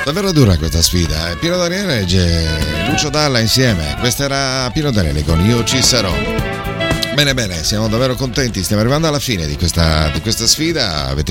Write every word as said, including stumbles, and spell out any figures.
Davvero dura questa sfida, eh? Pino Daniele e Lucio Dalla insieme. Questa era Pino Daniele con Io ci sarò. Bene bene, siamo davvero contenti, stiamo arrivando alla fine di questa, di questa sfida. Avete